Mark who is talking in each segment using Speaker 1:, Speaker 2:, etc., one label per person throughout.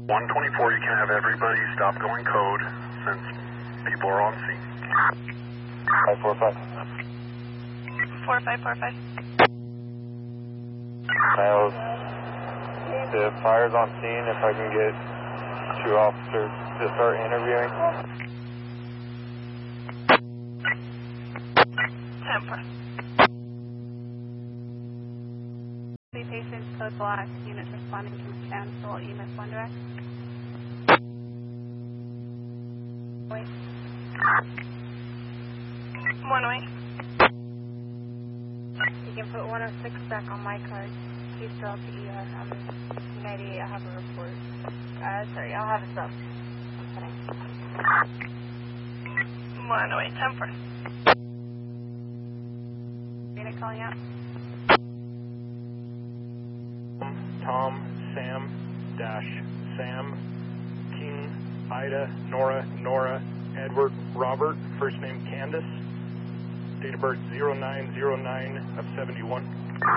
Speaker 1: 124, you can have everybody stop going code since people are on scene.
Speaker 2: 545.
Speaker 3: 4545.
Speaker 2: Miles, the fire's on scene. If I can get 2 officers to start interviewing.
Speaker 3: 10-4. Patients, code black, units responding to cancel, EMS 1 direct. Wait. 108.
Speaker 4: You can put 106 back on my card. Please go to ER. I'm 98. I have a report. Sorry, I'll have it up.
Speaker 3: 108, 10-4. Unit calling out.
Speaker 5: Tom, Sam, Dash, Sam, King, Ida, Nora, Edward, Robert, first name Candace, date of birth 09/09/71.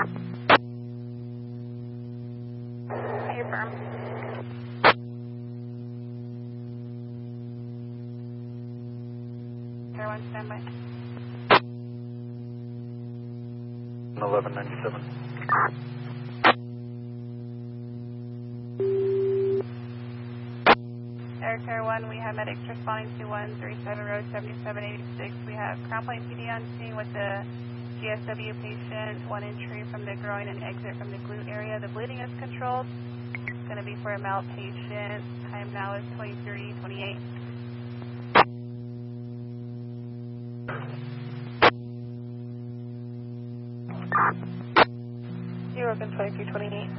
Speaker 4: Are you firm?
Speaker 3: Air 1 standby.
Speaker 2: 1197.
Speaker 3: Air 1, we have medics responding to 137 Road 7786. We have Crown Point PD on scene with the GSW patient, 1 entry from the groin and exit from the glute area. The bleeding is controlled. It's going to be for a male patient. Time now is 23:28.
Speaker 4: You're open 2328.